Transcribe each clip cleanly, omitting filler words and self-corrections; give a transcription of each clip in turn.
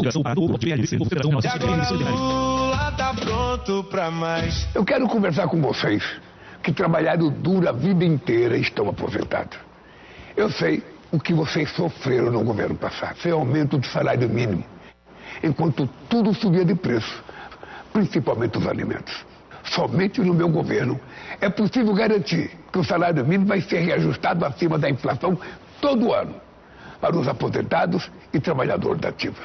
Lula tá pronto pra mais. Eu quero conversar com vocês que trabalharam duro a vida inteira e estão aposentados. Eu sei o que vocês sofreram no governo passado, sem aumento do salário mínimo, enquanto tudo subia de preço, principalmente os alimentos. Somente no meu governo é possível garantir que o salário mínimo vai ser reajustado acima da inflação todo ano para os aposentados e trabalhadores da ativa.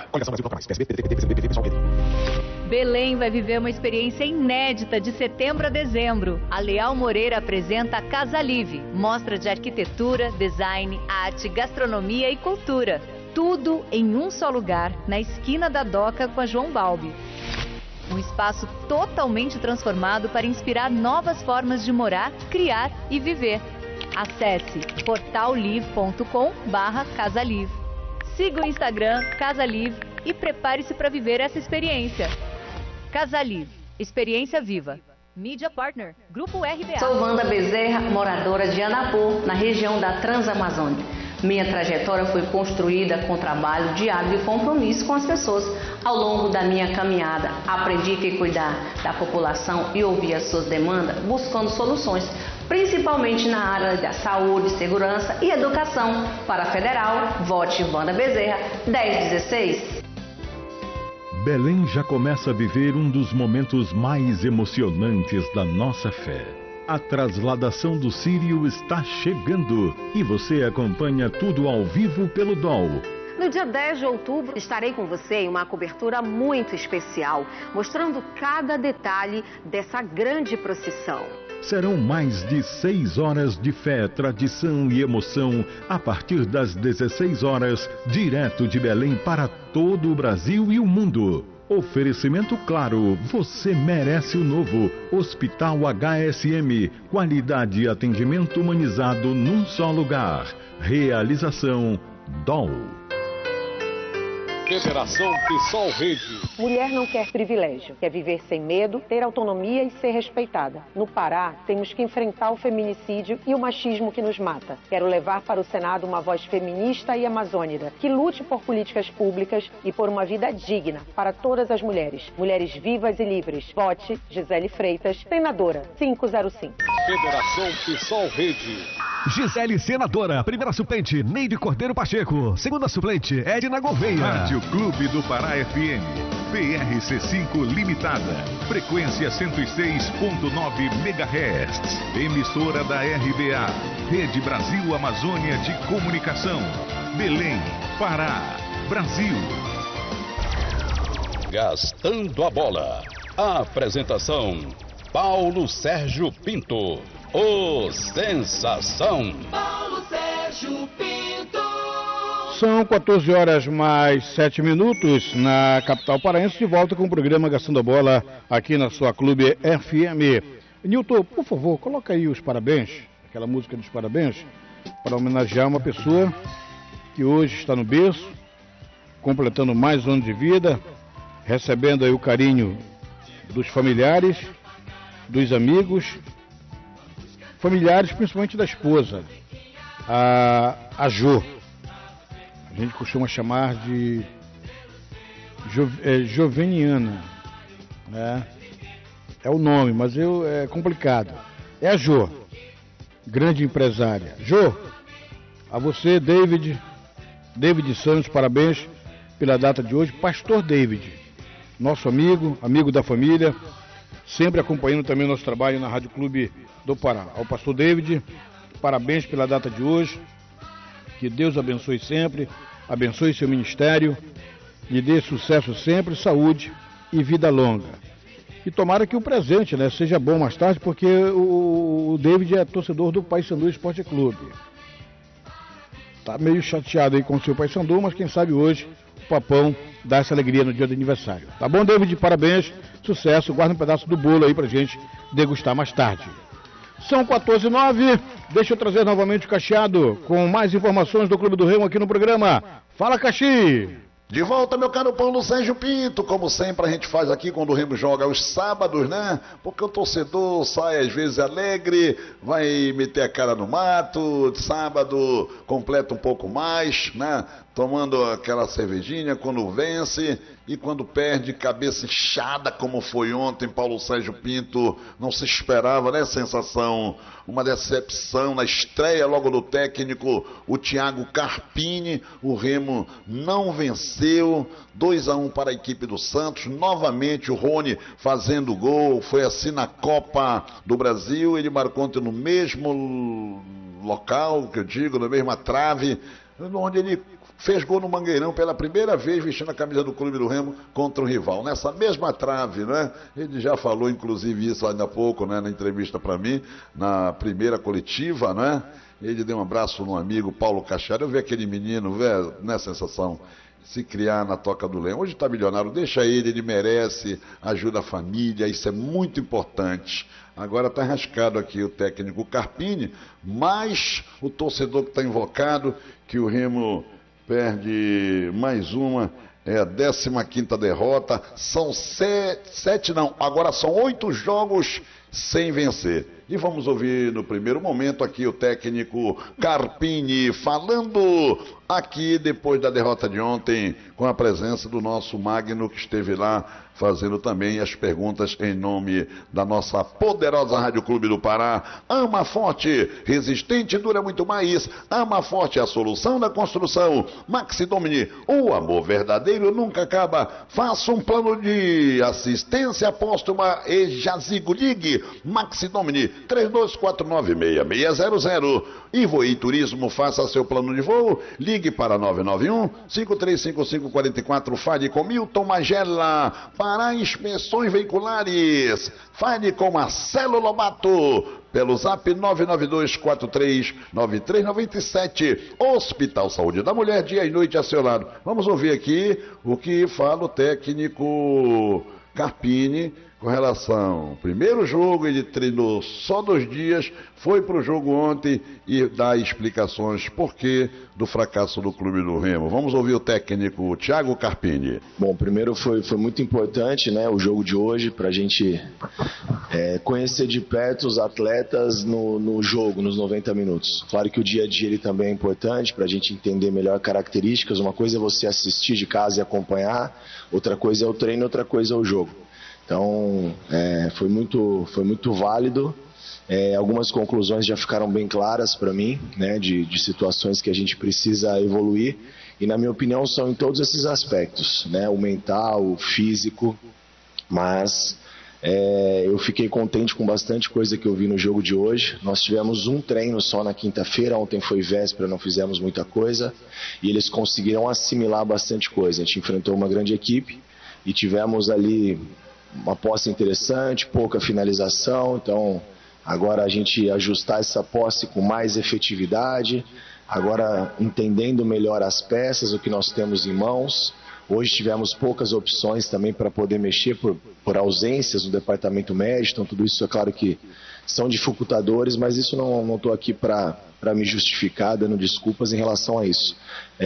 Belém vai viver uma experiência inédita de setembro a dezembro. A Leal Moreira apresenta a Casa Live, mostra de arquitetura, design, arte, gastronomia e cultura. Tudo em um só lugar, na esquina da Doca com a João Balbi. Um espaço totalmente transformado para inspirar novas formas de morar, criar e viver. Acesse portallive.com/casalive. Siga o Instagram Casa Live e prepare-se para viver essa experiência. Casa Live, experiência viva. Mídia Partner, Grupo RBA. Sou Wanda Bezerra, moradora de Anapu, na região da Transamazônica. Minha trajetória foi construída com trabalho diário e compromisso com as pessoas. Ao longo da minha caminhada, aprendi que cuidar da população e ouvir as suas demandas, buscando soluções, principalmente na área da saúde, segurança e educação. Para a Federal, vote Wanda Bezerra, 1016. Belém já começa a viver um dos momentos mais emocionantes da nossa fé. A trasladação do Círio está chegando e você acompanha tudo ao vivo pelo DOL. No dia 10 de outubro, estarei com você em uma cobertura muito especial, mostrando cada detalhe dessa grande procissão. Serão mais de 6 horas de fé, tradição e emoção a partir das 16 horas, direto de Belém para todo o Brasil e o mundo. Oferecimento claro, você merece o novo. Hospital HSM, qualidade e atendimento humanizado num só lugar. Realização DOL. Federação PSOL Rede. Mulher não quer privilégio, quer viver sem medo, ter autonomia e ser respeitada. No Pará, temos que enfrentar o feminicídio e o machismo que nos mata. Quero levar para o Senado uma voz feminista e amazônica, que lute por políticas públicas e por uma vida digna para todas as mulheres. Mulheres vivas e livres. Vote Gisele Freitas, senadora 505. Federação PSOL Rede. Gisele, senadora. Primeira suplente, Neide Cordeiro Pacheco. Segunda suplente, Edna Gouveia. Rádio Clube do Pará FM. PRC5 Limitada. Frequência 106.9 MHz. Emissora da RBA. Rede Brasil Amazônia de Comunicação. Belém, Pará, Brasil. Gastando a bola. Apresentação: Paulo Sérgio Pinto. O Sensação. Paulo Sérgio Pinto. São 14 horas mais 7 minutos na capital paraense, de volta com o programa Gastando a Bola aqui na sua Clube FM. Nilton, por favor, coloca aí os parabéns, aquela música dos parabéns, para homenagear uma pessoa que hoje está no berço, completando mais um ano de vida, recebendo aí o carinho dos familiares, dos amigos, familiares, principalmente da esposa, a Jo. A gente costuma chamar de Joveniana, né? É o nome, mas é complicado. É a Jo, grande empresária. Jo, a você, David Santos, parabéns pela data de hoje. Pastor David, nosso amigo da família, sempre acompanhando também o nosso trabalho na Rádio Clube do Pará. Ao pastor David, parabéns pela data de hoje, que Deus abençoe sempre, abençoe seu ministério, lhe dê sucesso sempre, saúde e vida longa. E tomara que o presente, né, seja bom mais tarde, porque o David é torcedor do Paysandu Esporte Clube. Tá meio chateado aí com o seu Paysandu, mas quem sabe hoje o Papão dá essa alegria no dia do aniversário. Tá bom, David? Parabéns, sucesso, guarda um pedaço do bolo aí pra gente degustar mais tarde. São 14h09, deixa eu trazer novamente o Cacheado com mais informações do Clube do Remo aqui no programa. Fala, Caxi! De volta, meu caro Paulo Sérgio Pinto, como sempre a gente faz aqui quando o Remo joga aos sábados, né? Porque o torcedor sai às vezes alegre, vai meter a cara no mato, de sábado completa um pouco mais, né? tomando aquela cervejinha quando vence e quando perde, cabeça inchada, como foi ontem. Paulo Sérgio Pinto, não se esperava, né? Sensação, uma decepção na estreia logo do técnico, o Thiago Carpini. O Remo não venceu, 2-1 para a equipe do Santos. Novamente o Rony fazendo gol, foi assim na Copa do Brasil, ele marcou ontem no mesmo local, que eu digo, na mesma trave, onde ele fez gol no Mangueirão pela primeira vez vestindo a camisa do Clube do Remo contra o rival. Nessa mesma trave, né? Ele já falou, inclusive, isso ainda há pouco, né? Na entrevista para mim, na primeira coletiva, né? Ele deu um abraço no amigo Paulo Cachara. Eu vi aquele menino, velho, né? Sensação, se criar na Toca do Leão. Hoje está milionário, deixa ele merece, ajuda a família, isso é muito importante. Agora está arrascado aqui o técnico Carpini, mas o torcedor que está invocado, que o Remo perde mais uma, é a 15ª derrota, são agora são 8 jogos sem vencer. E vamos ouvir no primeiro momento aqui o técnico Carpini falando aqui depois da derrota de ontem, com a presença do nosso Magno, que esteve lá fazendo também as perguntas em nome da nossa poderosa Rádio Clube do Pará. Ama Forte, resistente, dura muito mais. Ama Forte é a solução da construção. Maxi Domini, o amor verdadeiro nunca acaba. Faça um plano de assistência póstuma e Jazigo. Ligue Maxi Domini 32496600. Ivoí Turismo, faça seu plano de voo. Ligue para 991-535544. Fale com Milton Magela. Para inspeções veiculares, fale com Marcelo Lobato pelo zap 992439397. Hospital Saúde da Mulher, dia e noite a seu lado. Vamos ouvir aqui o que fala o técnico Carpini com relação ao primeiro jogo. Ele treinou só 2 dias, foi para o jogo ontem e dá explicações por que do fracasso do Clube do Remo. Vamos ouvir o técnico Thiago Carpini. Bom, primeiro foi muito importante, né, o jogo de hoje, para a gente conhecer de perto os atletas no jogo, nos 90 minutos. Claro que o dia a dia ele também é importante para a gente entender melhor características. Uma coisa é você assistir de casa e acompanhar, outra coisa é o treino, outra coisa é o jogo. Então, foi muito válido. Algumas conclusões já ficaram bem claras para mim, né, de situações que a gente precisa evoluir. E, na minha opinião, são em todos esses aspectos, né, o mental, o físico. Mas eu fiquei contente com bastante coisa que eu vi no jogo de hoje. Nós tivemos um treino só na quinta-feira, ontem foi véspera, não fizemos muita coisa. E eles conseguiram assimilar bastante coisa. A gente enfrentou uma grande equipe e tivemos ali uma posse interessante, pouca finalização. Então agora a gente ajustar essa posse com mais efetividade, agora entendendo melhor as peças, o que nós temos em mãos. Hoje tivemos poucas opções também para poder mexer por ausências no departamento médico. Então tudo isso é claro que são dificultadores, mas isso não estou aqui para me justificar, dando desculpas em relação a isso.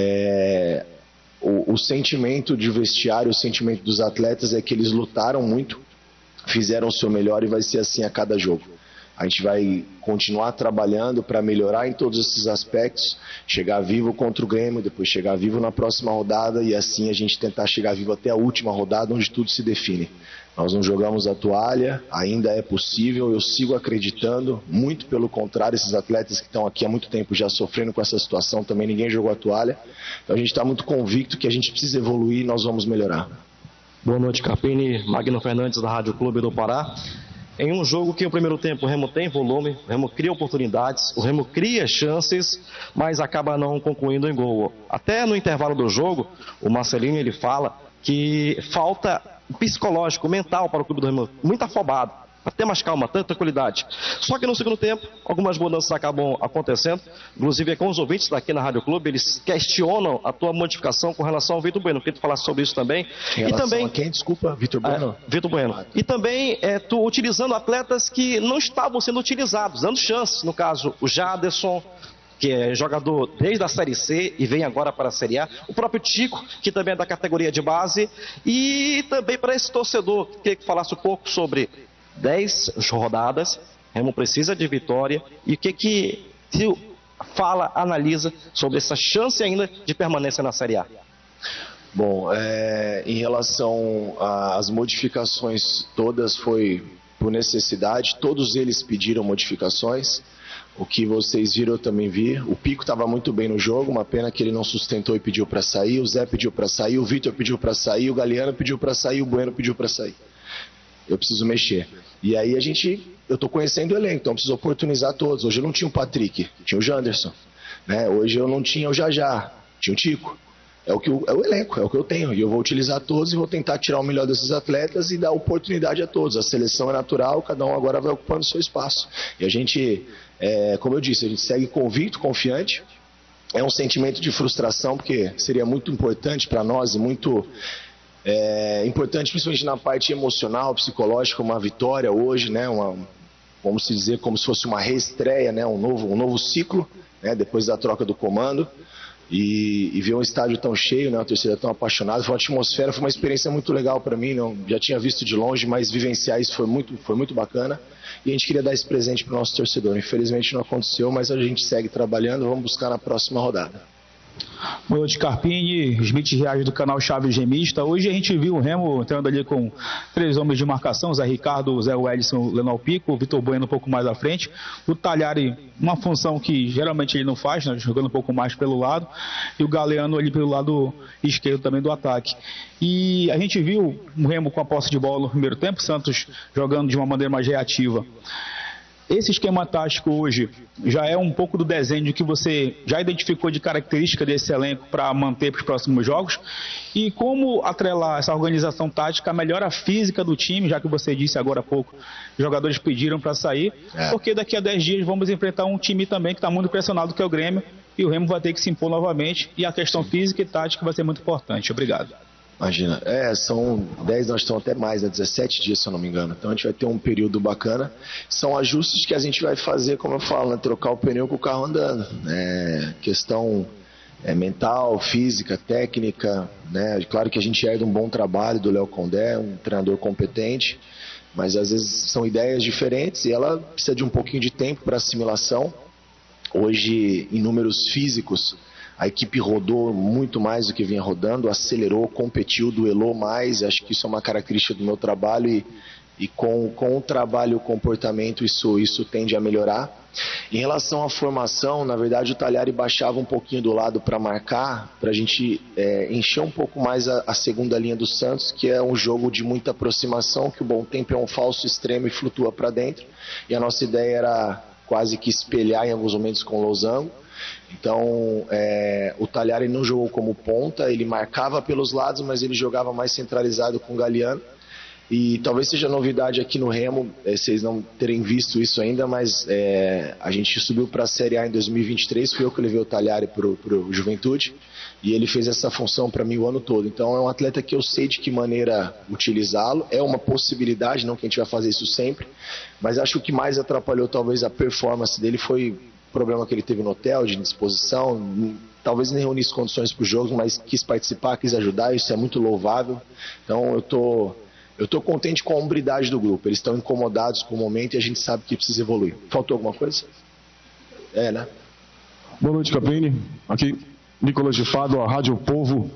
O sentimento de vestiário, o sentimento dos atletas é que eles lutaram muito, fizeram o seu melhor e vai ser assim a cada jogo. A gente vai continuar trabalhando para melhorar em todos esses aspectos, chegar vivo contra o Grêmio, depois chegar vivo na próxima rodada e assim a gente tentar chegar vivo até a última rodada, onde tudo se define. Nós não jogamos a toalha, ainda é possível, eu sigo acreditando, muito pelo contrário, esses atletas que estão aqui há muito tempo já sofrendo com essa situação, também ninguém jogou a toalha. Então a gente está muito convicto que a gente precisa evoluir e nós vamos melhorar. Boa noite, Carpini, Magno Fernandes da Rádio Clube do Pará. Em um jogo que no primeiro tempo o Remo tem volume, o Remo cria oportunidades, o Remo cria chances, mas acaba não concluindo em gol. Até no intervalo do jogo, o Marcelinho ele fala que falta psicológico, mental para o Clube do Remo, muito afobado, para ter mais calma, tanta tranquilidade. Só que no segundo tempo, algumas mudanças acabam acontecendo, inclusive com os ouvintes daqui na Rádio Clube, eles questionam a tua modificação com relação ao Vitor Bueno. Queria tu falar sobre isso também. Em relação a quem? Desculpa, Vitor Bueno? Vitor Bueno. E também tu utilizando atletas que não estavam sendo utilizados, dando chances, no caso o Jaderson, que é jogador desde a Série C e vem agora para a Série A. O próprio Tico, que também é da categoria de base. E também para esse torcedor, queria que falasse um pouco sobre 10 rodadas, Remo precisa de vitória. E o que fala, analisa sobre essa chance ainda de permanência na Série A? Bom, em relação às modificações todas foi por necessidade, todos eles pediram modificações. O que vocês viram eu também vi. O Pico estava muito bem no jogo, uma pena que ele não sustentou e pediu para sair. O Zé pediu para sair, o Vitor pediu para sair, o Galeano pediu para sair, o Bueno pediu para sair. Eu preciso mexer. E aí eu estou conhecendo o elenco, então eu preciso oportunizar todos. Hoje eu não tinha o Patrick, tinha o Janderson. Né? Hoje eu não tinha o Jajá, tinha o Tico. É o elenco, é o que eu tenho. E eu vou utilizar todos e vou tentar tirar o melhor desses atletas e dar oportunidade a todos. A seleção é natural, cada um agora vai ocupando o seu espaço. E a gente, como eu disse, a gente segue convicto, confiante. É um sentimento de frustração, porque seria muito importante para nós e muito importante, principalmente na parte emocional, psicológica, uma vitória hoje, né? Vamos dizer, como se fosse uma reestreia, né? Um novo ciclo, né? Depois da troca do comando. E ver um estádio tão cheio, né, uma torcida tão apaixonada, foi uma atmosfera, foi uma experiência muito legal para mim, não, já tinha visto de longe, mas vivenciar isso foi muito bacana, e a gente queria dar esse presente para o nosso torcedor. Infelizmente não aconteceu, mas a gente segue trabalhando, vamos buscar na próxima rodada. Boa noite, Carpini, Smith Reage do canal Chaves Gemista. Hoje a gente viu o Remo entrando ali com 3 homens de marcação, Zé Ricardo, Zé Wellison, Lenal Pico, o Vitor Bueno um pouco mais à frente, o Talhari, uma função que geralmente ele não faz, né, jogando um pouco mais pelo lado, e o Galeano ali pelo lado esquerdo também do ataque. E a gente viu o Remo com a posse de bola no primeiro tempo, Santos jogando de uma maneira mais reativa. Esse esquema tático hoje já é um pouco do desenho que você já identificou de característica desse elenco para manter para os próximos jogos? E como atrelar essa organização tática à melhora física do time, já que você disse agora há pouco, os jogadores pediram para sair, porque daqui a 10 dias vamos enfrentar um time também que está muito pressionado, que é o Grêmio, e o Remo vai ter que se impor novamente, e a questão física e tática vai ser muito importante. Obrigado. Imagina, são 10, nós estamos até mais, 17 dias, se eu não me engano. Então a gente vai ter um período bacana. São ajustes que a gente vai fazer, como eu falo, né? Trocar o pneu com o carro andando. Questão mental, física, técnica. Né? Claro que a gente herda um bom trabalho do Léo Condé, um treinador competente, mas às vezes são ideias diferentes e ela precisa de um pouquinho de tempo para assimilação. Hoje, em números físicos, a equipe rodou muito mais do que vinha rodando, acelerou, competiu, duelou mais. Acho que isso é uma característica do meu trabalho e com o trabalho e o comportamento isso tende a melhorar. Em relação à formação, na verdade o Talhari baixava um pouquinho do lado para marcar, para a gente encher um pouco mais a segunda linha do Santos, que é um jogo de muita aproximação, que o Bom Tempo é um falso extremo e flutua para dentro. E a nossa ideia era quase que espelhar em alguns momentos com o Losango. Então o Talhari não jogou como ponta, ele marcava pelos lados, mas ele jogava mais centralizado com o Galeano. E talvez seja novidade aqui no Remo, vocês não terem visto isso ainda, mas a gente subiu para a Série A em 2023, fui eu que levei o Talhari para o Juventude, e ele fez essa função para mim o ano todo. Então é um atleta que eu sei de que maneira utilizá-lo, é uma possibilidade, não que a gente vai fazer isso sempre, mas acho que o que mais atrapalhou talvez a performance dele foi o problema que ele teve no hotel, de indisposição, talvez nem reunisse condições para o jogo, mas quis participar, quis ajudar, isso é muito louvável. Então eu tô contente com a hombridade do grupo, eles estão incomodados com o momento e a gente sabe que precisa evoluir. Faltou alguma coisa? Né? Boa noite, Caprini. Aqui, Nicolas de Fado, a Rádio Povo.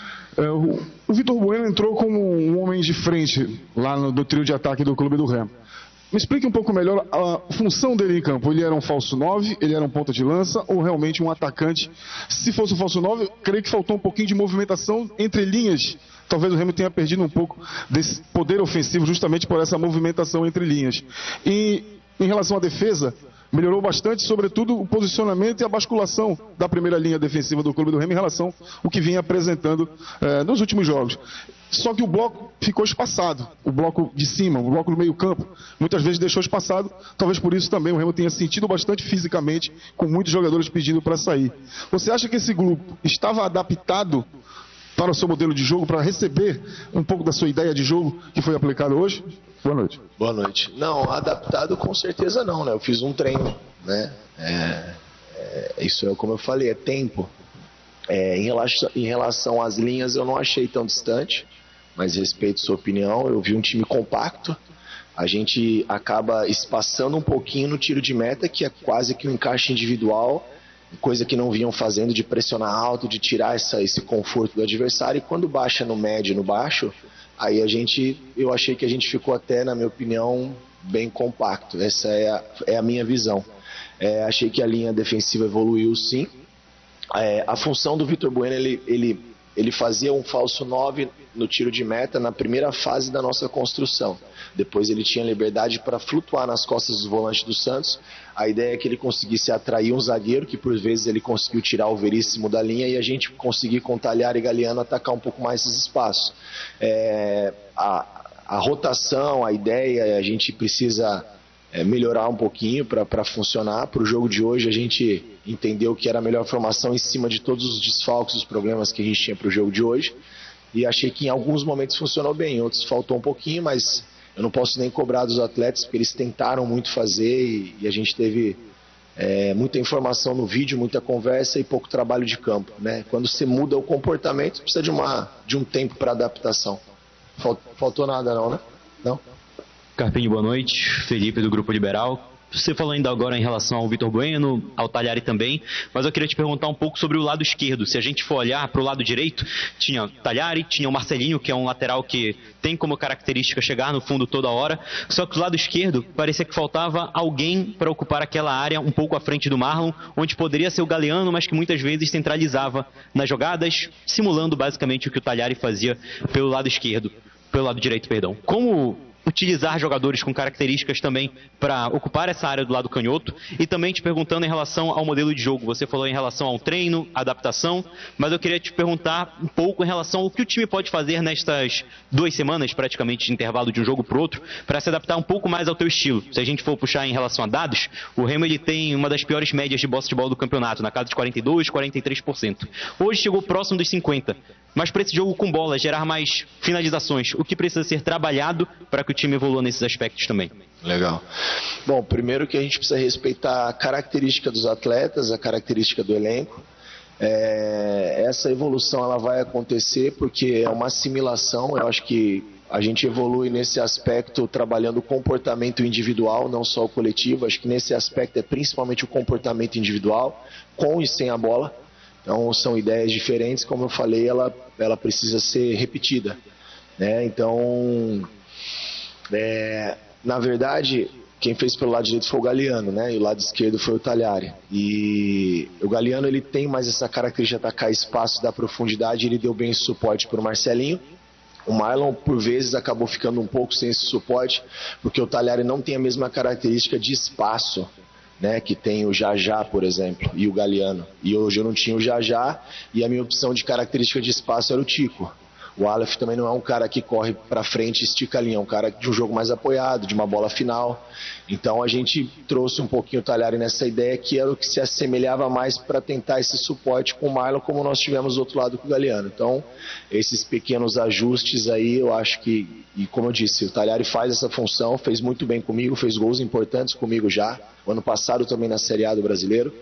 O Vitor Bueno entrou como um homem de frente lá do trio de ataque do Clube do Remo. Me explique um pouco melhor a função dele em campo. Ele era um falso 9, ele era um ponta de lança ou realmente um atacante? Se fosse um falso 9, eu creio que faltou um pouquinho de movimentação entre linhas. Talvez o Remo tenha perdido um pouco desse poder ofensivo justamente por essa movimentação entre linhas. E em relação à defesa, melhorou bastante, sobretudo o posicionamento e a basculação da primeira linha defensiva do Clube do Remo em relação ao que vinha apresentando nos últimos jogos. Só que o bloco ficou espaçado, o bloco de cima, o bloco do meio campo, muitas vezes deixou espaçado, talvez por isso também o Remo tenha sentido bastante fisicamente, com muitos jogadores pedindo para sair. Você acha que esse grupo estava adaptado para o seu modelo de jogo, para receber um pouco da sua ideia de jogo que foi aplicado hoje? Boa noite. Boa noite. Não, adaptado com certeza não, né? Eu fiz um treino, né? Isso é como eu falei, é tempo. Em relação às linhas, eu não achei tão distante, mas respeito sua opinião. Eu vi um time compacto. A gente acaba espaçando um pouquinho no tiro de meta, que é quase que um encaixe individual. coisa que não vinham fazendo, de pressionar alto, de tirar esse conforto do adversário, e quando baixa no médio e no baixo, aí eu achei que a gente ficou até, na minha opinião, bem compacto. Essa é a minha visão. Achei que a linha defensiva evoluiu sim. A função do Vitor Bueno, ele fazia um falso 9 no tiro de meta na primeira fase da nossa construção. Depois ele tinha liberdade para flutuar nas costas dos volantes do Santos. A ideia é que ele conseguisse atrair um zagueiro, que por vezes ele conseguiu tirar o Veríssimo da linha, e a gente conseguir com Talhari e Galeano atacar um pouco mais esses espaços. A rotação, a ideia, a gente precisa melhorar um pouquinho para funcionar. Para o jogo de hoje a gente entendeu que era a melhor formação em cima de todos os desfalques, os problemas que a gente tinha para o jogo de hoje, e achei que em alguns momentos funcionou bem, em outros faltou um pouquinho, mas eu não posso nem cobrar dos atletas, porque eles tentaram muito fazer, e a gente teve muita informação no vídeo, muita conversa e pouco trabalho de campo, né? Quando você muda o comportamento, precisa de um tempo para adaptação. Faltou nada não, né? Não? Carpini, boa noite. Felipe, do Grupo Liberal. Você falou ainda agora em relação ao Vitor Bueno, ao Talhari também, mas eu queria te perguntar um pouco sobre o lado esquerdo. Se a gente for olhar para o lado direito, tinha Talhari, tinha o Marcelinho, que é um lateral que tem como característica chegar no fundo toda hora, só que do lado esquerdo parecia que faltava alguém para ocupar aquela área um pouco à frente do Marlon, onde poderia ser o Galeano, mas que muitas vezes centralizava nas jogadas, simulando basicamente o que o Talhari fazia pelo lado direito, perdão. Como utilizar jogadores com características também para ocupar essa área do lado canhoto, e também te perguntando em relação ao modelo de jogo. Você falou em relação ao treino, adaptação, mas eu queria te perguntar um pouco em relação ao que o time pode fazer nestas 2 semanas praticamente de intervalo de um jogo para o outro, para se adaptar um pouco mais ao teu estilo. Se a gente for puxar em relação a dados, o Remo ele tem uma das piores médias de posse de bola do campeonato, na casa de 42%, 43%. Hoje chegou próximo dos 50%. Mas para esse jogo com bola, gerar mais finalizações, o que precisa ser trabalhado para que o time evolua nesses aspectos também? Legal. Bom, primeiro que a gente precisa respeitar a característica dos atletas, a característica do elenco. Essa evolução ela vai acontecer porque é uma assimilação. Eu acho que a gente evolui nesse aspecto trabalhando o comportamento individual, não só o coletivo. Acho que nesse aspecto é principalmente o comportamento individual, com e sem a bola. Então são ideias diferentes, como eu falei, ela precisa ser repetida, né? Então, na verdade, quem fez pelo lado direito foi o Galeano, né? E o lado esquerdo foi o Talhari. E o Galeano ele tem mais essa característica de atacar espaço, dar profundidade, ele deu bem esse suporte para o Marcelinho. O Marlon, por vezes, acabou ficando um pouco sem esse suporte, porque o Talhari não tem a mesma característica de espaço, né, que tem o Jajá, por exemplo, e o Galeano. E hoje eu não tinha o Jajá, e a minha opção de característica de espaço era o Tico. O Aleph também não é um cara que corre para frente e estica a linha, é um cara de um jogo mais apoiado, de uma bola final. Então a gente trouxe um pouquinho o Talhari nessa ideia, que era o que se assemelhava mais para tentar esse suporte com o Marlon, como nós tivemos do outro lado com o Galeano. Então esses pequenos ajustes aí, eu acho que, e como eu disse, o Talhari faz essa função, fez muito bem comigo, fez gols importantes comigo já, o ano passado também na Série A do Brasileiro,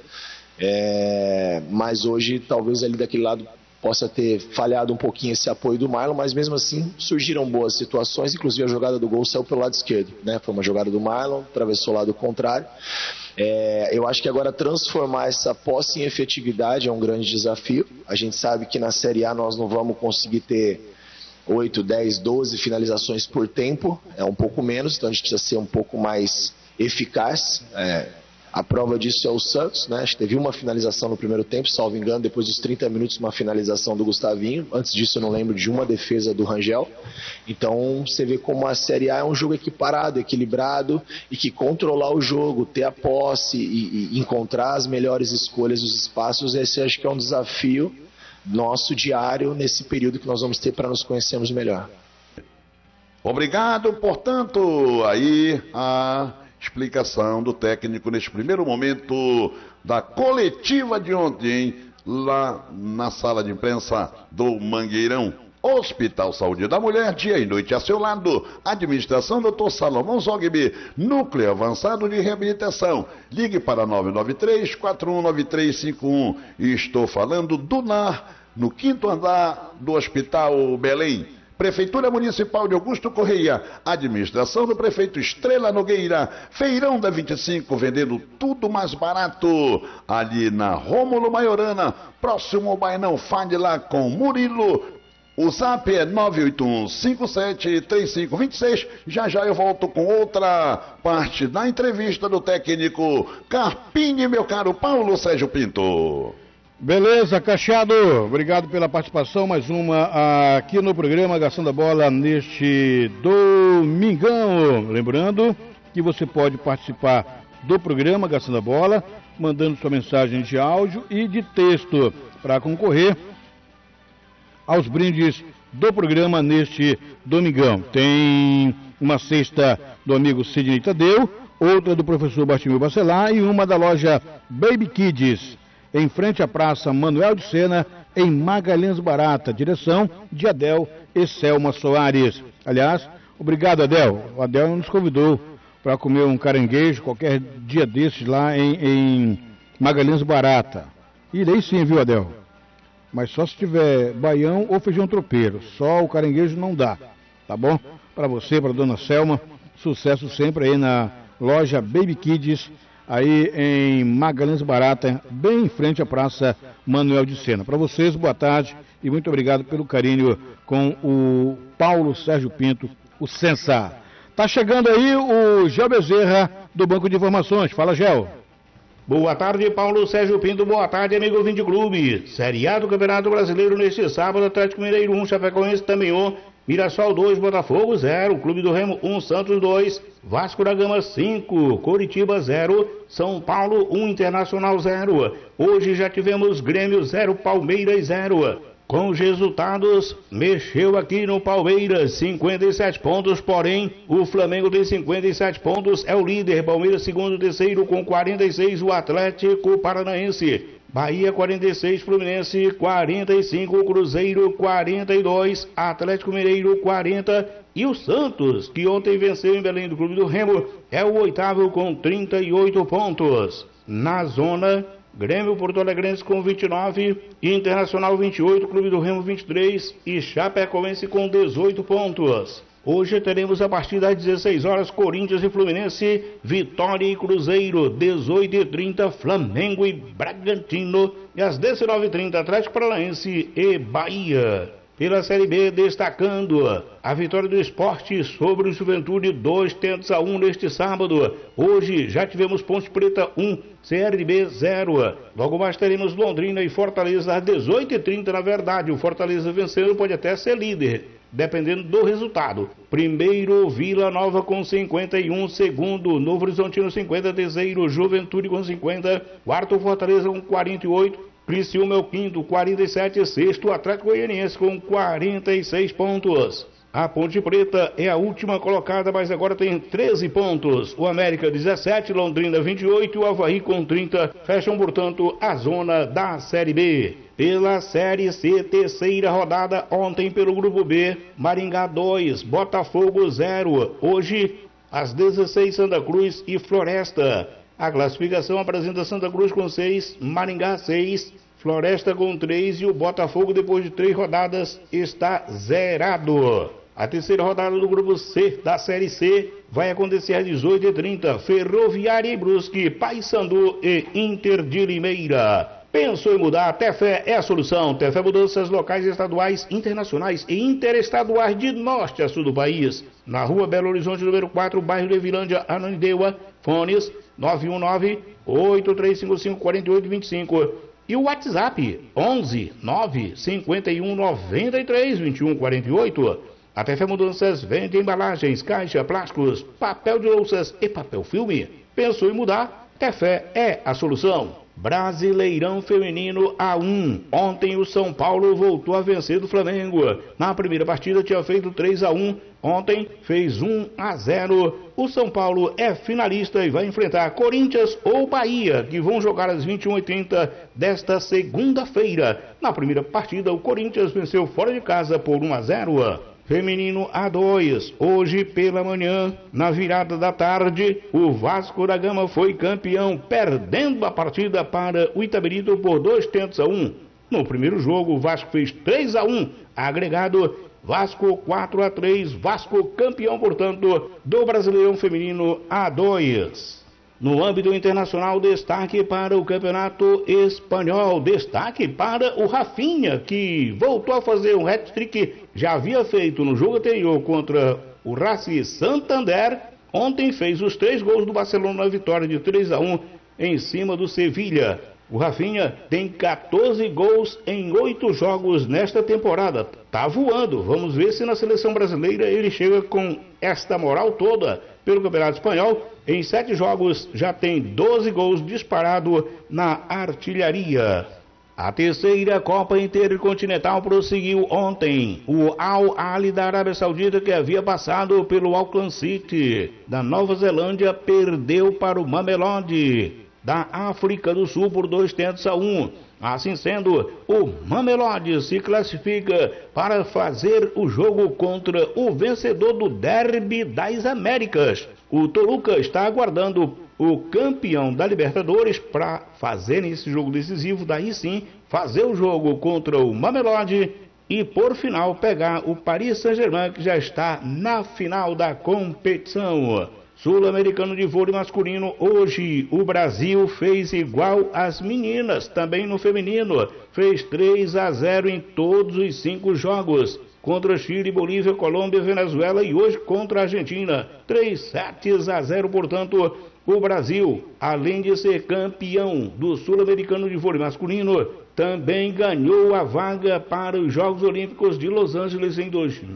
mas hoje talvez ali daquele lado possa ter falhado um pouquinho esse apoio do Marlon, mas mesmo assim surgiram boas situações, inclusive a jogada do gol saiu pelo lado esquerdo, né? Foi uma jogada do Marlon, atravessou o lado contrário. Eu acho que agora transformar essa posse em efetividade é um grande desafio. A gente sabe que na Série A nós não vamos conseguir ter 8, 10, 12 finalizações por tempo, é um pouco menos, então a gente precisa ser um pouco mais eficaz. A prova disso é o Santos, né? Acho que teve uma finalização no primeiro tempo, salvo engano, depois dos 30 minutos uma finalização do Gustavinho. Antes disso eu não lembro de uma defesa do Rangel. Então você vê como a Série A é um jogo equiparado, equilibrado, e que controlar o jogo, ter a posse e encontrar as melhores escolhas dos espaços, esse acho que é um desafio nosso diário nesse período que nós vamos ter para nos conhecermos melhor. Obrigado, portanto, aí a explicação do técnico neste primeiro momento da coletiva de ontem, lá na sala de imprensa do Mangueirão. Hospital Saúde da Mulher, dia e noite a seu lado. Administração Dr. Salomão Zogby, Núcleo Avançado de Reabilitação. Ligue para 993-419351. Estou falando do NAR, no 5º andar do Hospital Belém. Prefeitura Municipal de Augusto Correia, administração do prefeito Estrela Nogueira, Feirão da 25, vendendo tudo mais barato, ali na Rômulo Maiorana, próximo ao Bainão Fadila com Murilo. O zap é 981573526. Já eu volto com outra parte da entrevista do técnico Carpini, meu caro Paulo Sérgio Pinto. Beleza, Cachado, obrigado pela participação, mais uma aqui no programa Gastando a Bola neste domingão. Lembrando que você pode participar do programa Gastando a Bola, mandando sua mensagem de áudio e de texto para concorrer aos brindes do programa neste domingão. Tem uma cesta do amigo Sidney Tadeu, outra do professor Bartimeu Bacelar e uma da loja Baby Kids, em frente à Praça Manuel de Sena, em Magalhães Barata, direção de Adel e Selma Soares. Aliás, obrigado, Adel. O Adel nos convidou para comer um caranguejo qualquer dia desses lá em Magalhães Barata. Irei sim, viu, Adel? Mas só se tiver baião ou feijão tropeiro. Só o caranguejo não dá, tá bom? Para você, para dona Selma, sucesso sempre aí na loja Baby Kids, aí em Magalhães Barata, bem em frente à Praça Manuel de Sena. Para vocês, boa tarde e muito obrigado pelo carinho com o Paulo Sérgio Pinto, o Sensa. Tá chegando aí o Gel Bezerra, do Banco de Informações. Fala, Gel. Boa tarde, Paulo Sérgio Pinto. Boa tarde, amigo 20 Clube. Série A do Campeonato Brasileiro neste sábado, Atlético Mineiro 1, Chapecoense também 1, Mirassol 2, Botafogo 0, Clube do Remo 1, Santos 2, Vasco da Gama 5, Coritiba 0, São Paulo 1, Internacional 0. Hoje já tivemos Grêmio 0, Palmeiras 0. Com os resultados, mexeu aqui no Palmeiras, 57 pontos, porém, o Flamengo tem 57 pontos, é o líder, Palmeiras segundo, terceiro com 46, o Atlético Paranaense. Bahia 46, Fluminense 45, Cruzeiro 42, Atlético Mineiro 40 e o Santos, que ontem venceu em Belém do Clube do Remo, é o oitavo com 38 pontos. Na zona, Grêmio Porto Alegrense com 29, Internacional 28, Clube do Remo 23 e Chapecoense com 18 pontos. Hoje teremos a partir das 16 horas Corinthians e Fluminense, Vitória e Cruzeiro, 18h30 Flamengo e Bragantino e às 19h30 Atlético Paranaense e Bahia. Pela Série B, destacando a vitória do Sport sobre o Juventude 2-1 neste sábado. Hoje já tivemos Ponte Preta 1, CRB 0. Logo mais teremos Londrina e Fortaleza às 18h30, na verdade. O Fortaleza vencendo pode até ser líder, dependendo do resultado. Primeiro, Vila Nova com 51, segundo, Novo Horizontino 50, terceiro, Juventude com 50, quarto, Fortaleza com 48, Criciúma é o quinto, 47, sexto, Atlético Goianiense com 46 pontos. A Ponte Preta é a última colocada, mas agora tem 13 pontos. O América 17, Londrina 28 e o Avaí com 30 fecham, portanto, a zona da Série B. Pela Série C, terceira rodada, ontem pelo Grupo B, Maringá 2, Botafogo 0. Hoje, às 16, Santa Cruz e Floresta. A classificação apresenta Santa Cruz com 6, Maringá 6, Floresta com 3 e o Botafogo, depois de 3 rodadas, está zerado. A terceira rodada do Grupo C da Série C vai acontecer às 18h30. Ferroviária e Brusque, Paysandu e Inter de Limeira. Pensou em mudar? Tefé é a solução. Tefé Mudanças locais, estaduais, internacionais e interestaduais de norte a sul do país. Na rua Belo Horizonte, número 4, bairro de Vilândia, Ananindeua. Fones 919-8355-4825. E o WhatsApp 11-951-93-2148. A Tefé Mudanças vende embalagens, caixa, plásticos, papel de louças e papel filme. Pensou em mudar? Tefé é a solução. Brasileirão Feminino A1. Ontem o São Paulo voltou a vencer do Flamengo. Na primeira partida tinha feito 3-1. Ontem fez 1-0. O São Paulo é finalista e vai enfrentar Corinthians ou Bahia, que vão jogar às 21h30 desta segunda-feira. Na primeira partida, o Corinthians venceu fora de casa por 1-0. Feminino A2, hoje pela manhã, na virada da tarde, o Vasco da Gama foi campeão, perdendo a partida para o Itabirito por 2-1. No primeiro jogo, o Vasco fez 3-1, agregado Vasco 4-3, Vasco campeão, portanto, do Brasileirão Feminino A2. No âmbito internacional, destaque para o Campeonato Espanhol, destaque para o Rafinha, que voltou a fazer um hat-trick, já havia feito no jogo anterior contra o Racing Santander. Ontem fez os 3 gols do Barcelona na vitória de 3-1 em cima do Sevilha. O Rafinha tem 14 gols em 8 jogos nesta temporada. Tá voando. Vamos ver se na seleção brasileira ele chega com esta moral toda. Pelo Campeonato Espanhol, em 7 jogos já tem 12 gols disparado na artilharia. A terceira Copa Intercontinental prosseguiu ontem. O Al Ahly da Arábia Saudita, que havia passado pelo Auckland City da Nova Zelândia, perdeu para o Mamelodi da África do Sul por 2-1. Assim sendo, o Mamelodi se classifica para fazer o jogo contra o vencedor do Derby das Américas. O Toluca está aguardando o campeão da Libertadores para fazer esse jogo decisivo, daí sim fazer o jogo contra o Mamelodi e por final pegar o Paris Saint-Germain, que já está na final da competição. Sul-Americano de vôlei masculino, hoje o Brasil fez igual às meninas, também no feminino, fez 3-0 em todos os 5 jogos, contra Chile, Bolívia, Colômbia, Venezuela e hoje contra a Argentina, 3-0, portanto, o Brasil, além de ser campeão do Sul-Americano de vôlei masculino, também ganhou a vaga para os Jogos Olímpicos de Los Angeles em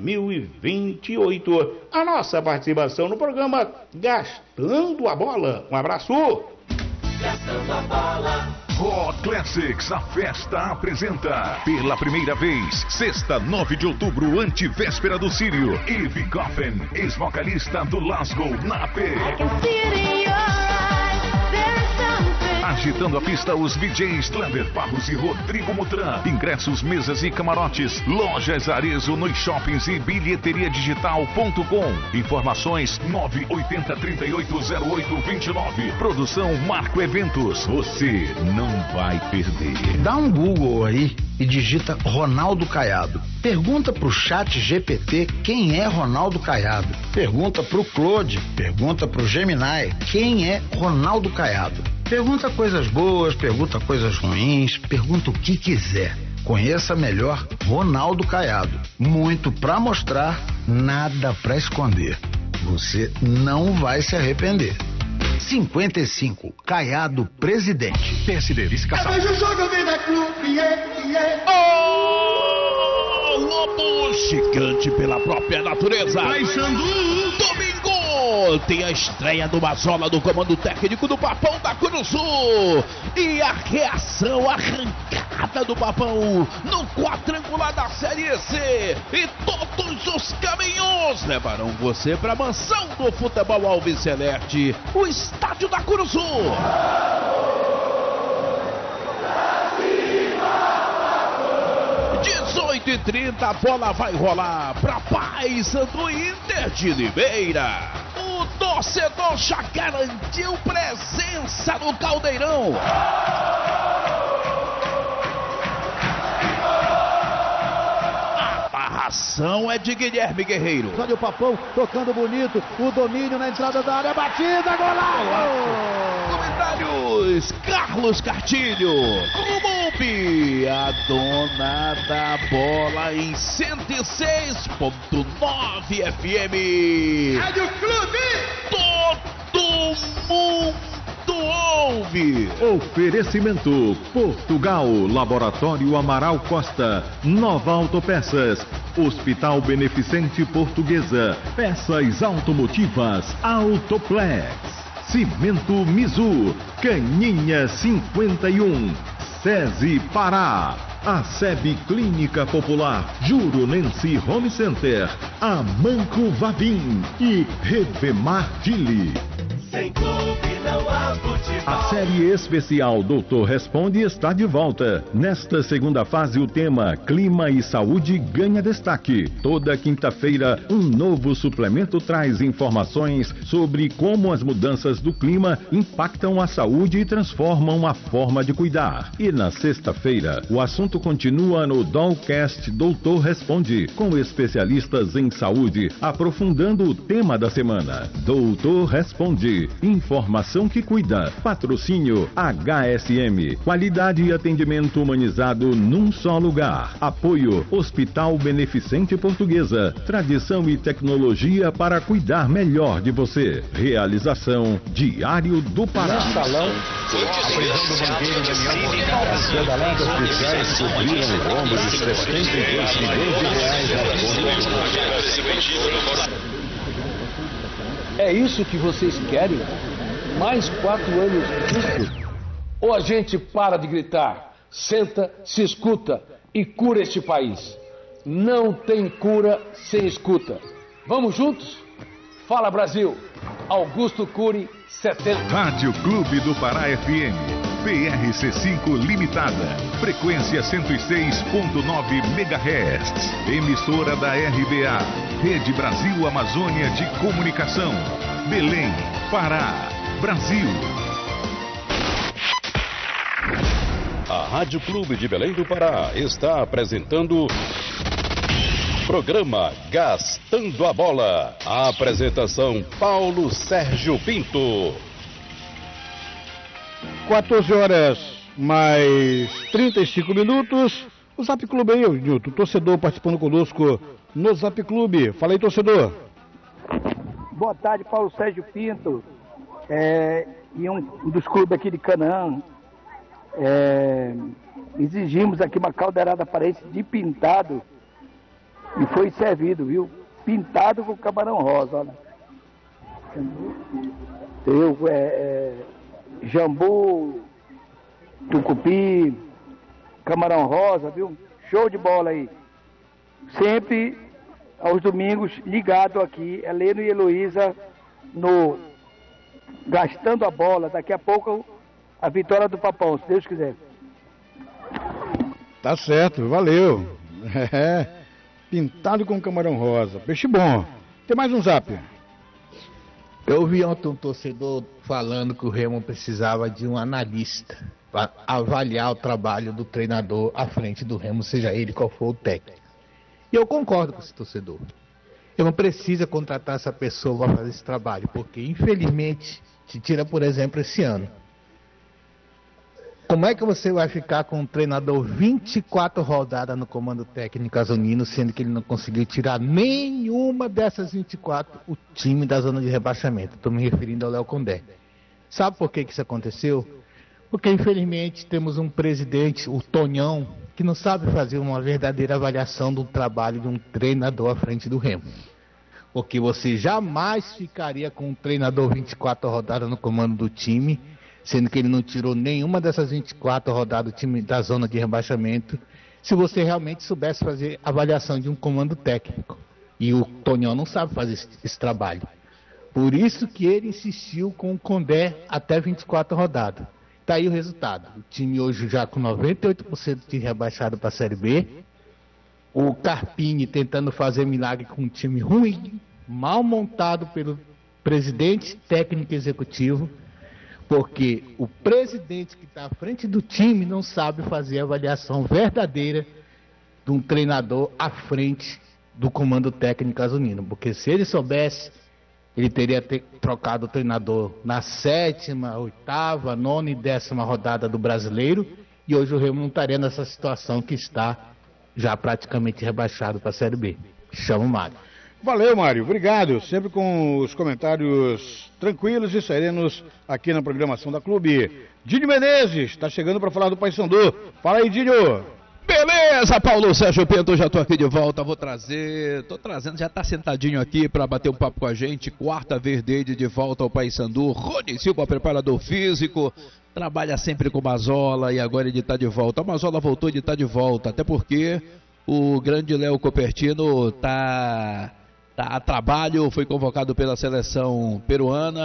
2028. A nossa participação no programa Gastando a Bola. Um abraço! Gastando a Bola. Hot Classics, a festa apresenta, pela primeira vez, sexta, 9 de outubro, antivéspera do Sírio, Eve Coffin, ex-vocalista do Lasgo, na AP. Agitando a pista, os DJs Kleber Barros e Rodrigo Mutran. Ingressos, mesas e camarotes. Lojas Arezzo nos shoppings e bilheteriadigital.com. Informações 980380829. Produção Marco Eventos. Você não vai perder. Dá um Google aí e digita Ronaldo Caiado. Pergunta pro chat GPT quem é Ronaldo Caiado. Pergunta pro Claude, pergunta pro Gemini quem é Ronaldo Caiado. Pergunta coisas boas, pergunta coisas ruins, pergunta o que quiser. Conheça melhor Ronaldo Caiado. Muito pra mostrar, nada pra esconder. Você não vai se arrepender. 55, Caiado presidente. PSD, vice-caçal. Ô, lobo gigante pela própria natureza. Domingo tem a estreia do Mazola do comando técnico do Papão da Curuçu. E a reação arrancada do Papão no quadrangular da Série C. E todos os caminhos levarão você para a mansão do futebol Alves Celeste, o estádio da Curuçu. 18h30, a bola vai rolar para Paysandu Inter de Limeira. O torcedor já garantiu presença no Caldeirão. A narração é de Guilherme Guerreiro. Olha o Papão tocando bonito, o domínio na entrada da área, batida, golaço! Comentários, Carlos Cartilho. Clube, a dona da bola em 106.9 FM. Rádio Clube. Todo mundo ouve. Oferecimento Portugal, Laboratório Amaral Costa, Nova Autopeças, Hospital Beneficente Portuguesa, Peças Automotivas, Autoplex, Cimento Mizu, Caninha 51, SESI Pará, a SEB Clínica Popular, Juronense Home Center, Amanco Vavim e Revemar Dili. Sem clube não A série especial Doutor Responde está de volta. Nesta segunda fase, o tema Clima e Saúde ganha destaque. Toda quinta-feira, um novo suplemento traz informações sobre como as mudanças do clima impactam a saúde e transformam a forma de cuidar. E na sexta-feira, o assunto continua no Dollcast Doutor Responde, com especialistas em saúde, aprofundando o tema da semana. Doutor Responde. Informação que cuida. Patrocínio HSM. Qualidade e atendimento humanizado num só lugar. Apoio Hospital Beneficente Portuguesa. Tradição e tecnologia para cuidar melhor de você. Realização Diário do Pará. Salão, a prisão do banqueiro Daniel Moscarda. Pedaladas oficiais cobriram o rombo de 72 milhões de reais na conta. É isso que vocês querem? Mais 4 anos disso? Ou a gente para de gritar, senta, se escuta e cura este país? Não tem cura sem escuta. Vamos juntos? Fala, Brasil! Augusto Cury, 70. Rádio Clube do Pará FM. PRC5 Limitada. Frequência 106.9 MHz. Emissora da RBA. Rede Brasil Amazônia de Comunicação. Belém, Pará, Brasil. A Rádio Clube de Belém do Pará está apresentando programa Gastando a Bola. A apresentação Paulo Sérgio Pinto. 14 horas mais 35 minutos. O Zap Clube aí, Nilton. Torcedor participando conosco no Zap Clube. Fala aí, torcedor. Boa tarde, Paulo Sérgio Pinto. E um dos clubes aqui de Canaã. Exigimos aqui uma caldeirada paraense de pintado. E foi servido, viu? Pintado com camarão rosa, olha. Jambu, tucupi, camarão rosa, viu? Show de bola aí. Sempre aos domingos ligado aqui, Heleno e Heloísa no Gastando a Bola. Daqui a pouco a vitória do Papão, se Deus quiser. Tá certo, valeu. Pintado com camarão rosa. Peixe bom. Tem mais um zap. Eu vi ontem um torcedor falando que o Remo precisava de um analista para avaliar o trabalho do treinador à frente do Remo, seja ele qual for o técnico. E eu concordo com esse torcedor. Eu não preciso contratar essa pessoa para fazer esse trabalho, porque infelizmente, se tira por exemplo esse ano. Como é que você vai ficar com um treinador 24 rodadas no comando técnico azulino, sendo que ele não conseguiu tirar nenhuma dessas 24 o time da zona de rebaixamento? Estou me referindo ao Léo Condé. Sabe por que isso aconteceu? Porque infelizmente temos um presidente, o Tonhão, que não sabe fazer uma verdadeira avaliação do trabalho de um treinador à frente do Remo. Porque você jamais ficaria com um treinador 24 rodadas no comando do time, sendo que ele não tirou nenhuma dessas 24 rodadas do time da zona de rebaixamento, se você realmente soubesse fazer avaliação de um comando técnico. E o Tonhão não sabe fazer esse trabalho. Por isso que ele insistiu com o Condé até 24 rodadas. Está aí o resultado. O time hoje já com 98% de rebaixado para a Série B. O Carpini tentando fazer milagre com um time ruim, mal montado pelo presidente técnico executivo, porque o presidente que está à frente do time não sabe fazer a avaliação verdadeira de um treinador à frente do comando técnico azulino. Porque se ele soubesse, ele teria trocado o treinador na 7ª, 8ª, 9ª e 10ª rodada do Brasileiro, e hoje o Remo não estaria nessa situação que está já praticamente rebaixado para a Série B. Chama o Mário. Valeu, Mário. Obrigado. Sempre com os comentários tranquilos e serenos aqui na programação da Clube. Dinho Menezes está chegando para falar do Paysandu. Fala aí, Dinho. Beleza, Paulo Sérgio Pinto, já tô aqui de volta, tô trazendo, já tá sentadinho aqui para bater um papo com a gente, quarta vez dele de volta ao Paysandu. Rony Silva, preparador físico, trabalha sempre com o Mazola e agora ele tá de volta. O Mazola voltou e ele tá de volta, até porque o grande Léo Copertino tá a trabalho, foi convocado pela seleção peruana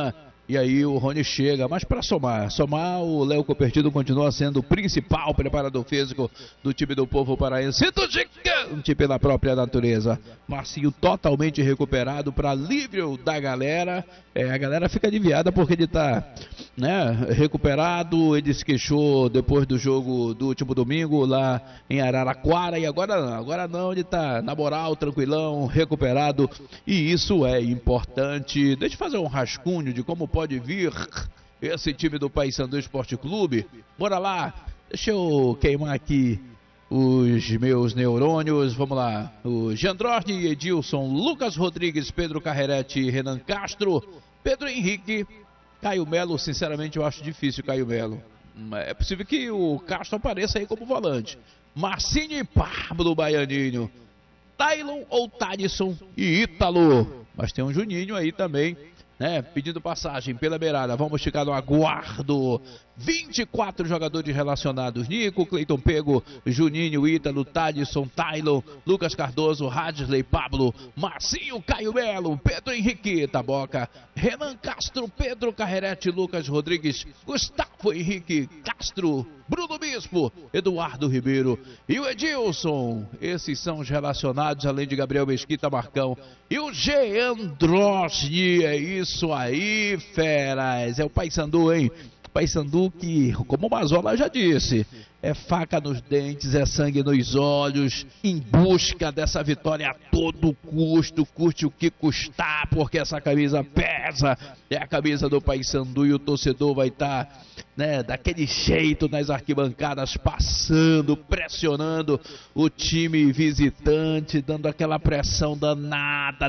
E aí o Rony chega, mas para somar, o Léo Copertino continua sendo o principal preparador físico do time do povo paraense, um time da própria natureza. Marcinho totalmente recuperado para alívio da galera. A galera fica aliviada porque ele está, né, recuperado. Ele se queixou depois do jogo do último domingo lá em Araraquara e agora não, ele está na moral, tranquilão, recuperado, e isso é importante. Deixa eu fazer um rascunho de como pode vir esse time do Paysandu Esporte Clube. Bora lá, deixa eu queimar aqui os meus neurônios. Vamos lá, o Jandrosni, Edilson, Lucas Rodrigues, Pedro Carrerete, Renan Castro, Pedro Henrique, Caio Melo. Sinceramente eu acho difícil Caio Melo. É possível que o Castro apareça aí como volante. Marcinho e Pablo Baianinho, Tailon ou Tadson e Ítalo. Mas tem um Juninho aí também, né, pedindo passagem pela beirada. Vamos ficar no aguardo. 24 jogadores relacionados: Nico, Cleiton Pego, Juninho, Ítalo, Tadson, Tailon, Lucas Cardoso, Radsley, Pablo, Marcinho, Caio Melo, Pedro Henrique, Taboca, Renan Castro, Pedro Carrerete, Lucas Rodrigues, Gustavo Henrique Castro, Bruno Bispo, Eduardo Ribeiro e o Edilson. Esses são os relacionados, além de Gabriel Mesquita, Marcão e o Jean Drosni. É isso aí, feras. É o Paysandu, hein? Paysandu que, como o Mazola já disse, é faca nos dentes, é sangue nos olhos, em busca dessa vitória a todo custo, custe o que custar, porque essa camisa pesa, é a camisa do Paysandu, e o torcedor vai estar, né, daquele jeito nas arquibancadas, passando, pressionando o time visitante, dando aquela pressão danada,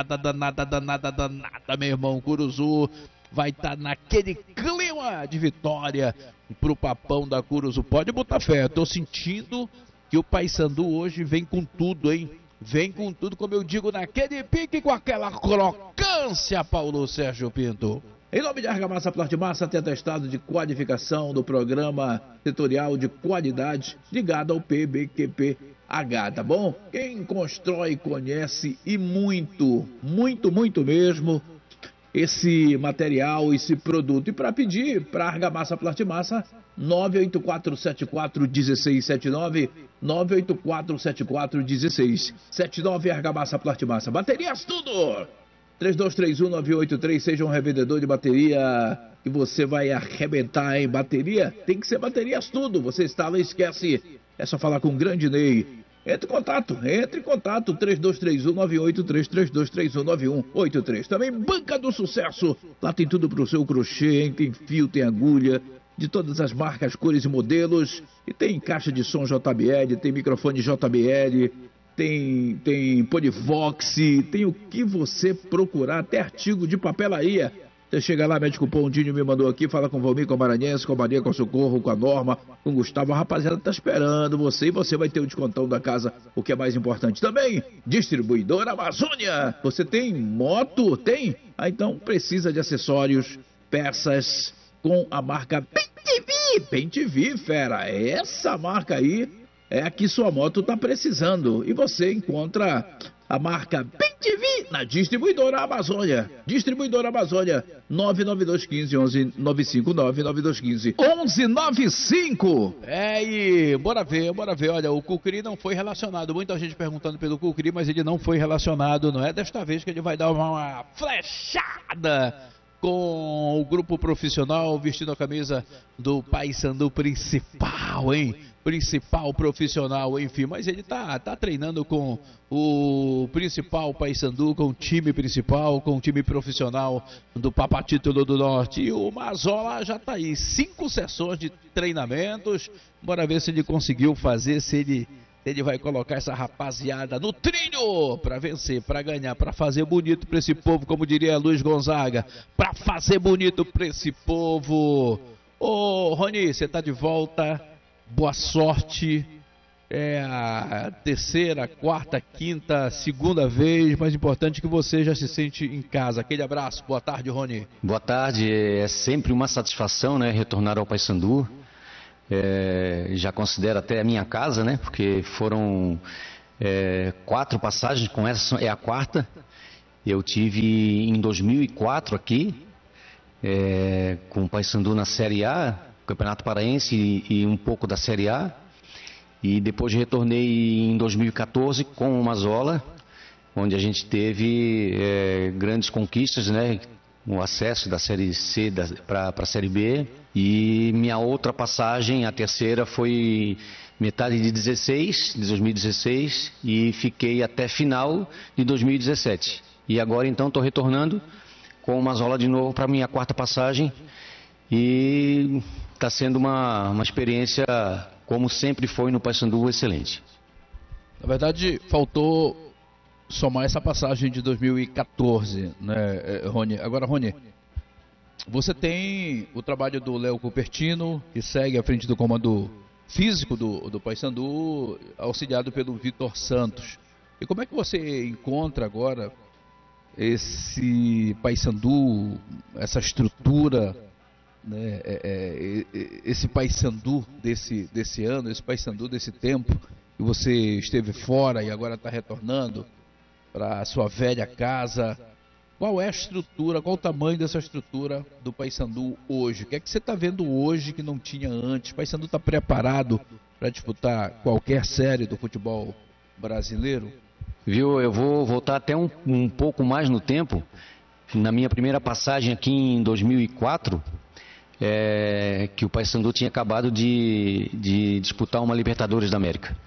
meu irmão. Curuzu vai estar naquele clima de vitória pro Papão da Curuzu. Pode botar fé, eu tô sentindo que o Paysandu hoje vem com tudo, hein? Vem com tudo, como eu digo, naquele pique, com aquela crocância, Paulo Sérgio Pinto. Em nome de Argamassa Plastimassa, tem atestado de qualificação do programa setorial de qualidade ligado ao PBQP-H, tá bom? Quem constrói, conhece e muito mesmo esse material, esse produto. E para pedir para Argamassa Plastimassa, 984741679, 984741679, Argamassa Plastimassa. Baterias tudo! 3231-9883, seja um revendedor de bateria que você vai arrebentar em bateria. Tem que ser baterias tudo. Você instala e esquece. É só falar com o grande Ney. Entre em contato, 3231-9883, 3231-9183. Também Banca do Sucesso, lá tem tudo pro seu crochê, hein? Tem fio, tem agulha, de todas as marcas, cores e modelos. E tem caixa de som JBL, tem microfone JBL, tem Polivox, tem o que você procurar, até artigo de papelaria. Você chega lá, mete cupom, o Dinho me mandou aqui, fala com o Valmir, com a Maranhense, com a Maria, com o Socorro, com a Norma, com o Gustavo. A rapaziada tá esperando você, e você vai ter o descontão da casa, o que é mais importante. Também, Distribuidora Amazônia. Você tem moto? Tem? Ah, então precisa de acessórios, peças com a marca Bem-TV, fera. Essa marca aí é a que sua moto tá precisando. E você encontra a marca Bem-TV na Distribuidora Amazônia. Distribuidora Amazônia, 99215-1195, 99215-1195. E bora ver. Olha, o Cucri não foi relacionado. Muita gente perguntando pelo Cucri, mas ele não foi relacionado. Não é desta vez que ele vai dar uma flechada com o grupo profissional, vestindo a camisa do Paysandu principal, hein? Principal profissional, enfim, mas ele tá treinando com o principal Paysandu, com o time principal, com o time profissional do Papatítulo do Norte. E o Mazola já tá aí, 5 sessões de treinamentos. Bora ver se ele conseguiu fazer, se ele vai colocar essa rapaziada no trilho para vencer, para ganhar, para fazer bonito para esse povo, como diria Luiz Gonzaga, para fazer bonito para esse povo. Ô Rony, você tá de volta, boa sorte. É a terceira, quarta, quinta, segunda vez, mais importante que você já se sente em casa. Aquele abraço, boa tarde, Rony. Boa tarde, é sempre uma satisfação, né, retornar ao Paysandu. Já considero até a minha casa, né? Porque foram 4 passagens, com essa é a 4ª. Eu tive em 2004 aqui, com o Paysandu na Série A, Campeonato Paraense e um pouco da Série A. E depois retornei em 2014 com o Mazola, onde a gente teve grandes conquistas, né? O acesso da Série C para a Série B. E minha outra passagem, a terceira, foi metade de 2016, e fiquei até final de 2017. E agora então estou retornando com o Mazola de novo para minha quarta passagem, e está sendo uma experiência, como sempre foi no Paysandu, excelente. Na verdade, faltou somar essa passagem de 2014, né, Rony? Agora, Rony, você tem o trabalho do Léo Cupertino, que segue à frente do comando físico do Paysandu, auxiliado pelo Vitor Santos. E como é que você encontra agora esse Paysandu, essa estrutura, né, esse Paysandu desse ano, esse Paysandu desse tempo, que você esteve fora e agora está retornando para a sua velha casa? Qual é a estrutura, qual o tamanho dessa estrutura do Paysandu hoje? O que é que você está vendo hoje que não tinha antes? O Paysandu está preparado para disputar qualquer série do futebol brasileiro? Viu, eu vou voltar até um pouco mais no tempo. Na minha primeira passagem aqui em 2004, que o Paysandu tinha acabado de disputar uma Libertadores da América.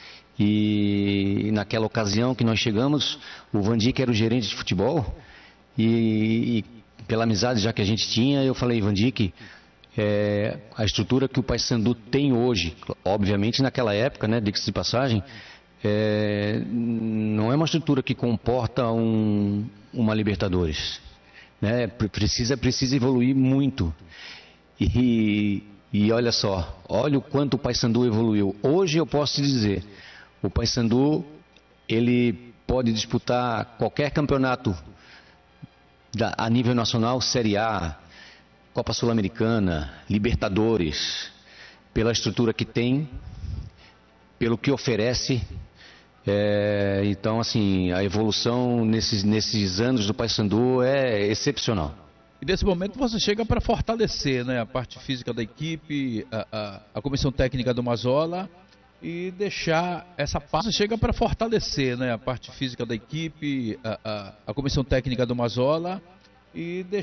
E naquela ocasião que nós chegamos, o Vandi, que era o gerente de futebol, e pela amizade já que a gente tinha, eu falei: Vandique, a estrutura que o Paysandu tem hoje, obviamente naquela época, né, diga-se de passagem, não é uma estrutura que comporta uma Libertadores, né? Precisa evoluir muito. E olha só, olha o quanto o Paysandu evoluiu. Hoje eu posso te dizer, o Paysandu, ele pode disputar qualquer campeonato a nível nacional, Série A, Copa Sul-Americana, Libertadores, pela estrutura que tem, pelo que oferece. Então, assim, a evolução nesses anos do Paysandu é excepcional. E nesse momento você chega para fortalecer, né, a parte física da equipe, a comissão técnica do Mazola, e deixar essa parte. Você chega para fortalecer, né, a parte física da equipe, a comissão técnica do Mazola, e deixar